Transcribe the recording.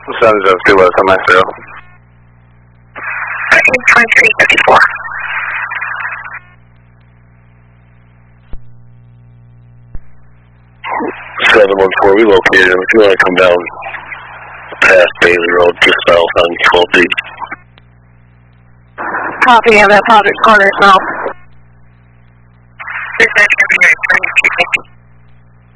San Jose 2 West, I'm at 0. 132354. 714, we located him. If you want to come down past Bailey Road, just south on 12D. Copy, and that Project Corner is now. 6 February 2250.